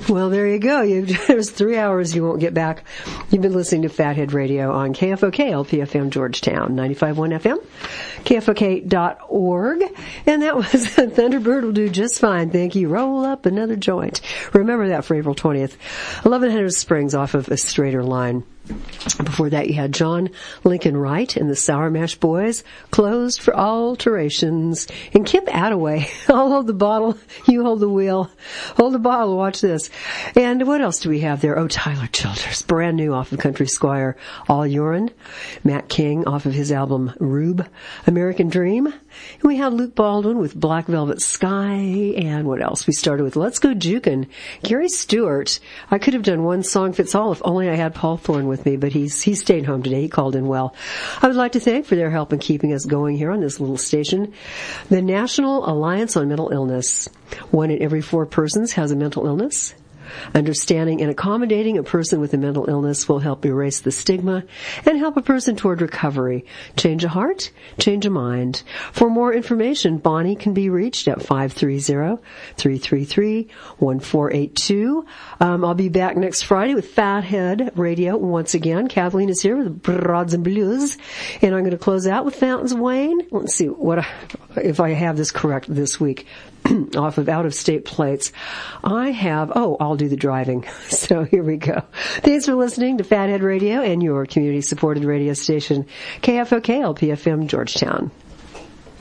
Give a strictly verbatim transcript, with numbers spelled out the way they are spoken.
Well, there you go. You, there's three hours you won't get back. You've been listening to Fathead Radio on K F O K, L P F M Georgetown, ninety-five point one F M, K F O K dot org. And that was Thunderbird will do just fine. Thank you. Roll up another joint. Remember that for April twentieth. eleven hundred Springs off of a straighter line. Before that, you had John Lincoln Wright and the Sour Mash Boys, Closed for Alterations. And Kip Attaway, I'll hold the bottle, you hold the wheel. Hold the bottle, watch this. And what else do we have there? Oh, Tyler Childers, brand new off of Country Squire, All Urine. Matt King off of his album Rube, American Dream. And we had Luke Baldwin with Black Velvet Sky. And what else? We started with Let's Go Jukin'. Gary Stewart. I could have done one song fits all if only I had Paul Thorne with me, but he's he stayed home today. He called in well. I would like to thank for their help in keeping us going here on this little station. The National Alliance on Mental Illness. One in every four persons has a mental illness. Understanding and accommodating a person with a mental illness will help erase the stigma and help a person toward recovery. Change a heart, change a mind. For more information, Bonnie can be reached at five three zero, three three three, one four eight two. Um, I'll be back next Friday with Fathead Radio once again. Kathleen is here with Broads and Blues. And I'm going to close out with Fountains of Wayne. Let's see what I, if I have this correct this week. Off of out-of-state plates. I have, oh, I'll do the driving. So here we go. Thanks for listening to Fathead Radio and your community-supported radio station, K F O K L P F M Georgetown.